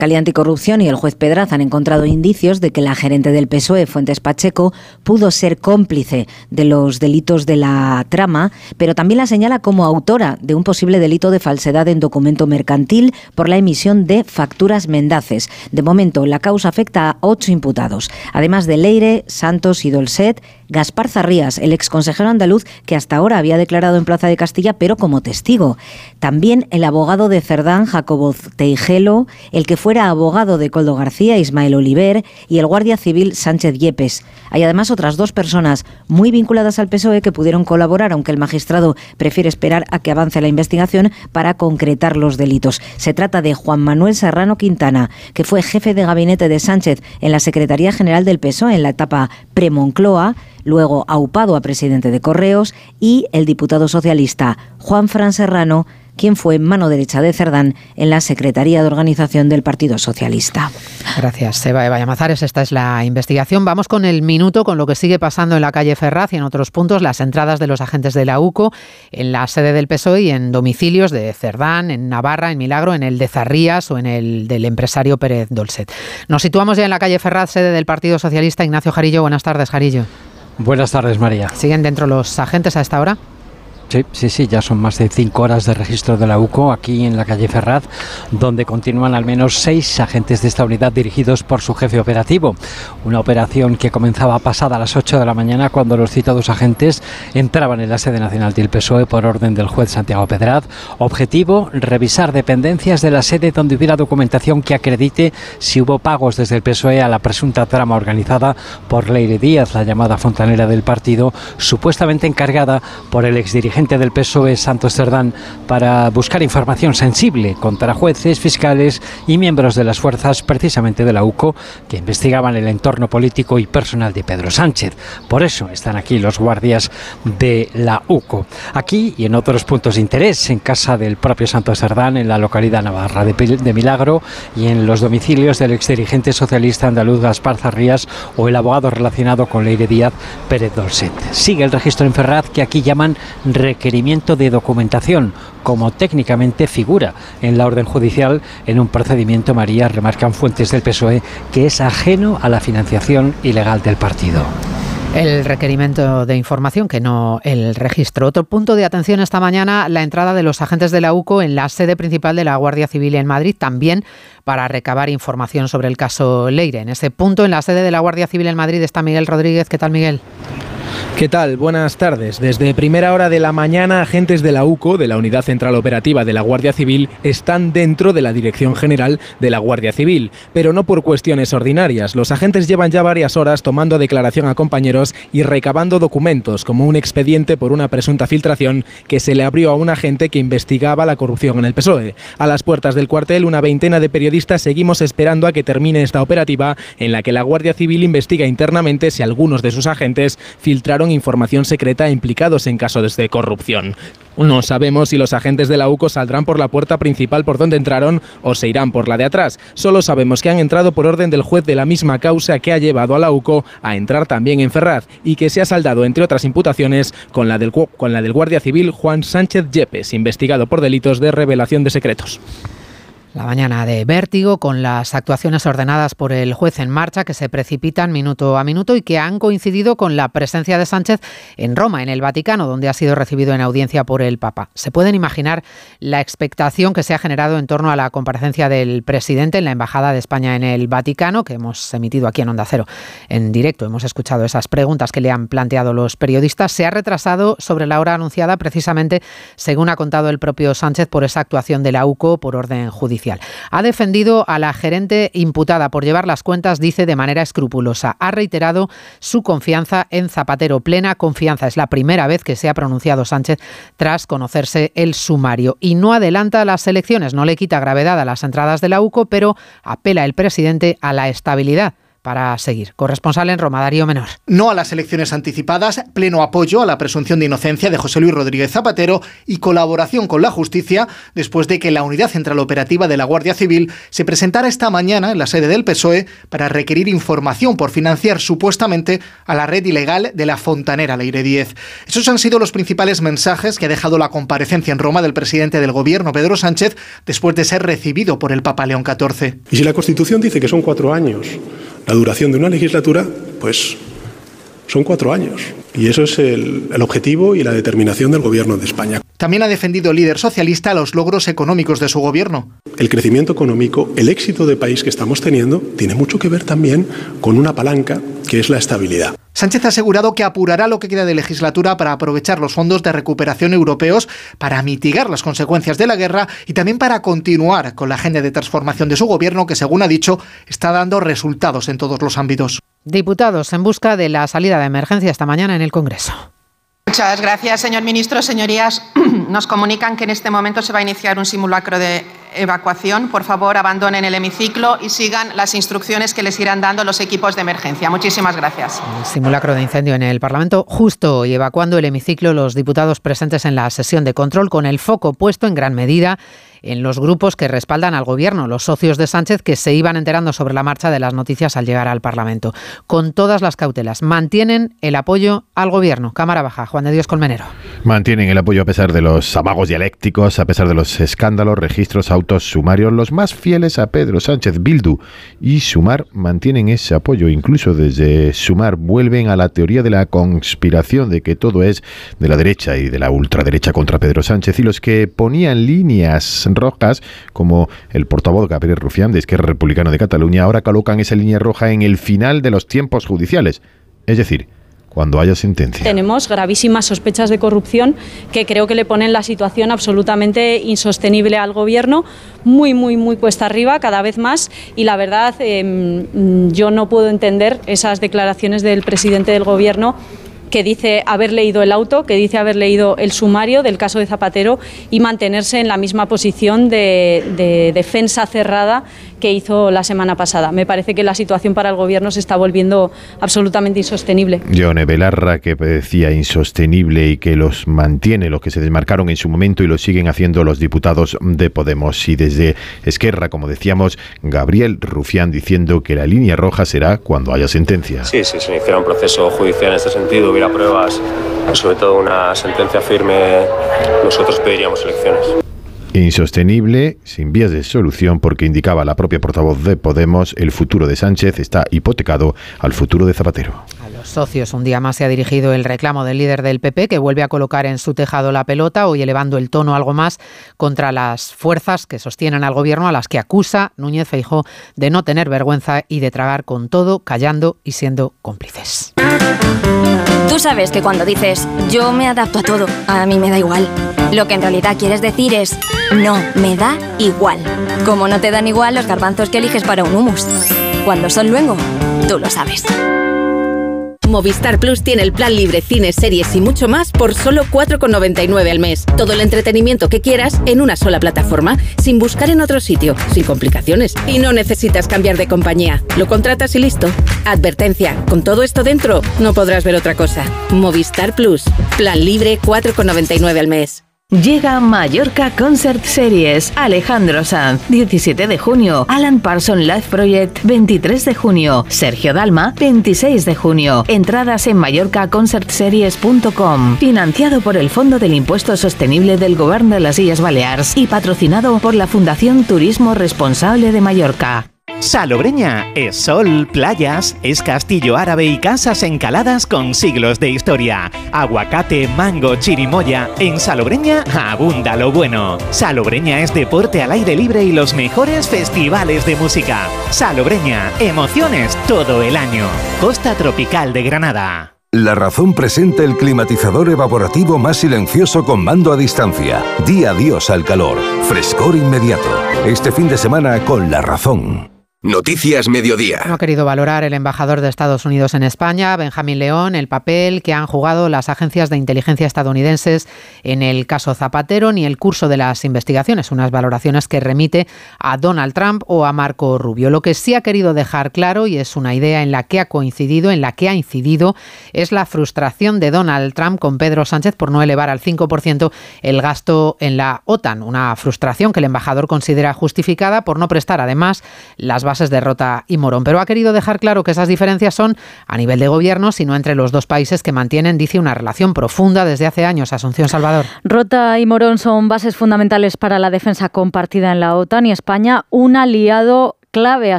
Fiscalía Anticorrupción y el juez Pedraz han encontrado indicios de que la gerente del PSOE, Fuentes Pacheco, pudo ser cómplice de los delitos de la trama, pero también la señala como autora de un posible delito de falsedad en documento mercantil por la emisión de facturas mendaces. De momento, la causa afecta a 8 imputados. Además de Leire, Santos y Dolcet, Gaspar Zarrías, el exconsejero andaluz que hasta ahora había declarado en Plaza de Castilla, pero como testigo. También el abogado de Cerdán, Jacobo Teijelo, el que fuera abogado de Koldo García, Ismael Oliver, y el guardia civil Sánchez Yepes. Hay además otras 2 personas muy vinculadas al PSOE que pudieron colaborar, aunque el magistrado prefiere esperar a que avance la investigación para concretar los delitos. Se trata de Juan Manuel Serrano Quintana, que fue jefe de gabinete de Sánchez en la Secretaría General del PSOE en la etapa pre-Moncloa, luego aupado a presidente de Correos, y el diputado socialista Juan Fran Serrano, quien fue mano derecha de Cerdán en la Secretaría de Organización del Partido Socialista. Gracias, Eva Llamazares. Esta es la investigación. Vamos con el minuto, con lo que sigue pasando en la calle Ferraz y en otros puntos, las entradas de los agentes de la UCO en la sede del PSOE y en domicilios de Cerdán, en Navarra, en Milagro, en el de Zarrías o en el del empresario Pérez Dolcet. Nos situamos ya en la calle Ferraz, sede del Partido Socialista. Ignacio Jarillo, buenas tardes, Jarillo. Buenas tardes, María. ¿Siguen dentro los agentes a esta hora? Sí, ya son más de 5 horas de registro de la UCO aquí en la calle Ferraz, donde continúan al menos 6 agentes de esta unidad dirigidos por su jefe operativo. Una operación que comenzaba pasada las 8 de la mañana cuando los citados agentes entraban en la sede nacional del PSOE por orden del juez Santiago Pedraz. Objetivo, revisar dependencias de la sede donde hubiera documentación que acredite si hubo pagos desde el PSOE a la presunta trama organizada por Leire Díaz, la llamada fontanera del partido, supuestamente encargada por el exdirigente del PSOE Santos Cerdán para buscar información sensible contra jueces, fiscales y miembros de las fuerzas precisamente de la UCO que investigaban el entorno político y personal de Pedro Sánchez. Por eso están aquí los guardias de la UCO. Aquí y en otros puntos de interés, en casa del propio Santos Cerdán, en la localidad navarra de Milagro, y en los domicilios del exdirigente socialista andaluz Gaspar Zarrías o el abogado relacionado con Leire Díaz, Pérez Dolcet. Sigue el registro en Ferraz, que aquí llaman requerimiento de documentación, como técnicamente figura en la orden judicial en un procedimiento, María, remarcan fuentes del PSOE, que es ajeno a la financiación ilegal del partido. El requerimiento de información, que no el registro. Otro punto de atención esta mañana, la entrada de los agentes de la UCO en la sede principal de la Guardia Civil en Madrid, también para recabar información sobre el caso Leire. En ese punto, en la sede de la Guardia Civil en Madrid, está Miguel Rodríguez. ¿Qué tal, Miguel? ¿Qué tal? Buenas tardes. Desde primera hora de la mañana, agentes de la UCO, de la Unidad Central Operativa de la Guardia Civil, están dentro de la Dirección General de la Guardia Civil, pero no por cuestiones ordinarias. Los agentes llevan ya varias horas tomando declaración a compañeros y recabando documentos, como un expediente por una presunta filtración que se le abrió a un agente que investigaba la corrupción en el PSOE. A las puertas del cuartel, una veintena de periodistas seguimos esperando a que termine esta operativa, en la que la Guardia Civil investiga internamente si algunos de sus agentes filtraron información secreta implicados en casos de corrupción. No sabemos si los agentes de la UCO saldrán por la puerta principal por donde entraron o se irán por la de atrás. Solo sabemos que han entrado por orden del juez de la misma causa que ha llevado a la UCO a entrar también en Ferraz y que se ha saldado, entre otras imputaciones, con la del guardia civil Juan Sánchez Yepes, investigado por delitos de revelación de secretos. La mañana de vértigo, con las actuaciones ordenadas por el juez en marcha que se precipitan minuto a minuto y que han coincidido con la presencia de Sánchez en Roma, en el Vaticano, donde ha sido recibido en audiencia por el Papa. Se pueden imaginar la expectación que se ha generado en torno a la comparecencia del presidente en la Embajada de España en el Vaticano, que hemos emitido aquí en Onda Cero en directo. Hemos escuchado esas preguntas que le han planteado los periodistas. Se ha retrasado sobre la hora anunciada, precisamente, según ha contado el propio Sánchez, por esa actuación de la UCO por orden judicial. Ha defendido a la gerente imputada por llevar las cuentas, dice, de manera escrupulosa. Ha reiterado su confianza en Zapatero, plena confianza. Es la primera vez que se ha pronunciado Sánchez tras conocerse el sumario. Y no adelanta las elecciones, no le quita gravedad a las entradas de la UCO, pero apela el presidente a la estabilidad para seguir. Corresponsal en Roma, Darío Menor. No a las elecciones anticipadas, pleno apoyo a la presunción de inocencia de José Luis Rodríguez Zapatero y colaboración con la justicia después de que la Unidad Central Operativa de la Guardia Civil se presentara esta mañana en la sede del PSOE para requerir información por financiar supuestamente a la red ilegal de la fontanera Leire 10. Esos han sido los principales mensajes que ha dejado la comparecencia en Roma del presidente del Gobierno, Pedro Sánchez, después de ser recibido por el Papa León XIV. Y si la Constitución dice que son 4 años la duración de una legislatura, pues son 4 años. Y eso es el objetivo y la determinación del Gobierno de España. También ha defendido el líder socialista los logros económicos de su gobierno. El crecimiento económico, el éxito de país que estamos teniendo, tiene mucho que ver también con una palanca que es la estabilidad. Sánchez ha asegurado que apurará lo que queda de legislatura para aprovechar los fondos de recuperación europeos para mitigar las consecuencias de la guerra y también para continuar con la agenda de transformación de su gobierno que, según ha dicho, está dando resultados en todos los ámbitos. Diputados en busca de la salida de emergencia esta mañana en el Congreso. Muchas gracias, señor ministro. Señorías, nos comunican que en este momento se va a iniciar un simulacro de evacuación. Por favor, abandonen el hemiciclo y sigan las instrucciones que les irán dando los equipos de emergencia. Muchísimas gracias. El simulacro de incendio en el Parlamento justo hoy, evacuando el hemiciclo los diputados presentes en la sesión de control, con el foco puesto en gran medida en los grupos que respaldan al Gobierno, los socios de Sánchez que se iban enterando sobre la marcha de las noticias al llegar al Parlamento. Con todas las cautelas, mantienen el apoyo al Gobierno. Cámara Baja, Juan de Dios Colmenero. Mantienen el apoyo a pesar de los amagos dialécticos, a pesar de los escándalos, registros, autos sumarios. Los más fieles a Pedro Sánchez, Bildu y Sumar mantienen ese apoyo. Incluso desde Sumar vuelven a la teoría de la conspiración, de que todo es de la derecha y de la ultraderecha contra Pedro Sánchez, y los que ponían líneas rojas, como el portavoz Gabriel Rufián de Esquerra Republicana de Cataluña, ahora colocan esa línea roja en el final de los tiempos judiciales, es decir, cuando haya sentencia. Tenemos gravísimas sospechas de corrupción que creo que le ponen la situación absolutamente insostenible al Gobierno, muy cuesta arriba cada vez más, y la verdad yo no puedo entender esas declaraciones del presidente del Gobierno que dice haber leído el auto, que dice haber leído el sumario del caso de Zapatero y mantenerse en la misma posición de defensa cerrada que hizo la semana pasada. Me parece que la situación para el Gobierno se está volviendo absolutamente insostenible. Yone Belarra, que decía insostenible y que los mantiene, los que se desmarcaron en su momento y lo siguen haciendo los diputados de Podemos. Y desde Esquerra, como decíamos, Gabriel Rufián diciendo que la línea roja será cuando haya sentencia. Sí, si se iniciara un proceso judicial en este sentido, hubiera pruebas, sobre todo una sentencia firme, nosotros pediríamos elecciones. Insostenible, sin vías de solución, porque indicaba la propia portavoz de Podemos, el futuro de Sánchez está hipotecado al futuro de Zapatero. A los socios, un día más se ha dirigido el reclamo del líder del PP, que vuelve a colocar en su tejado la pelota, hoy elevando el tono algo más contra las fuerzas que sostienen al Gobierno, a las que acusa Núñez Feijóo de no tener vergüenza y de tragar con todo, callando y siendo cómplices. Tú sabes que cuando dices yo me adapto a todo, a mí me da igual, lo que en realidad quieres decir es no, me da igual. Como no te dan igual los garbanzos que eliges para un hummus. Cuando son luengo, tú lo sabes. Movistar Plus tiene el plan libre, cines, series y mucho más por solo 4,99 al mes. Todo el entretenimiento que quieras en una sola plataforma, sin buscar en otro sitio, sin complicaciones. Y no necesitas cambiar de compañía. Lo contratas y listo. Advertencia, con todo esto dentro, no podrás ver otra cosa. Movistar Plus, plan libre, 4,99 al mes. Llega Mallorca Concert Series. Alejandro Sanz, 17 de junio. Alan Parsons Live Project, 23 de junio. Sergio Dalma, 26 de junio. Entradas en mallorcaconcertseries.com. Financiado por el Fondo del Impuesto Sostenible del Govern de las Illes Balears y patrocinado por la Fundación Turismo Responsable de Mallorca. Salobreña es sol, playas, es castillo árabe y casas encaladas con siglos de historia. Aguacate, mango, chirimoya. En Salobreña abunda lo bueno. Salobreña es deporte al aire libre y los mejores festivales de música. Salobreña, emociones todo el año. Costa Tropical de Granada. La Razón presenta el climatizador evaporativo más silencioso con mando a distancia. Di adiós al calor. Frescor inmediato. Este fin de semana con La Razón. Noticias Mediodía. No ha querido valorar el embajador de Estados Unidos en España, Benjamín León, el papel que han jugado las agencias de inteligencia estadounidenses en el caso Zapatero, ni el curso de las investigaciones, unas valoraciones que remite a Donald Trump o a Marco Rubio. Lo que sí ha querido dejar claro, y es una idea en la que ha coincidido, en la que ha incidido, es la frustración de Donald Trump con Pedro Sánchez por no elevar al 5% el gasto en la OTAN. Una frustración que el embajador considera justificada por no prestar, además, las bases de Rota y Morón. Pero ha querido dejar claro que esas diferencias son a nivel de gobierno, sino entre los dos países que mantienen, dice, una relación profunda desde hace años. Asunción Salvador. Rota y Morón son bases fundamentales para la defensa compartida en la OTAN y España un aliado clave,